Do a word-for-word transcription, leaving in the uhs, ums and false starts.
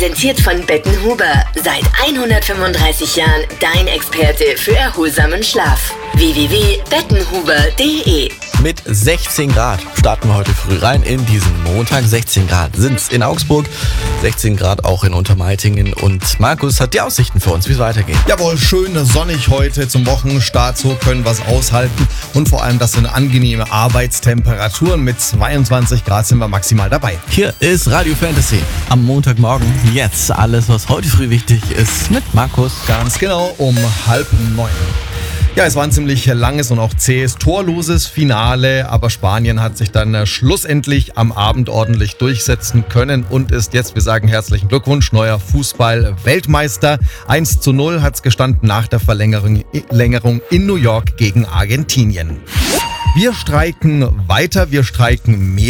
Präsentiert von Bettenhuber. Seit hundertfünfunddreißig Jahren dein Experte für erholsamen Schlaf. w w w punkt bettenhuber punkt de Mit sechzehn Grad starten wir heute früh rein in diesen Montag. sechzehn Grad sind's in Augsburg, sechzehn Grad auch in Untermeitingen. Und Markus hat die Aussichten für uns, wie es weitergeht. Jawohl, schön sonnig heute zum Wochenstart. So können wir es aushalten. Und vor allem, das sind angenehme Arbeitstemperaturen. Mit zweiundzwanzig Grad sind wir maximal dabei. Hier ist Radio Fantasy am Montagmorgen. Jetzt alles, was heute früh wichtig ist, mit Markus. Ganz genau um halb neun. Ja, es war ein ziemlich langes und auch zähes, torloses Finale, aber Spanien hat sich dann schlussendlich am Abend ordentlich durchsetzen können und ist jetzt, wir sagen herzlichen Glückwunsch, neuer Fußball-Weltmeister. eins zu null hat es gestanden nach der Verlängerung Verlängerung in New York gegen Argentinien. Wir streiken weiter, wir streiken mehr.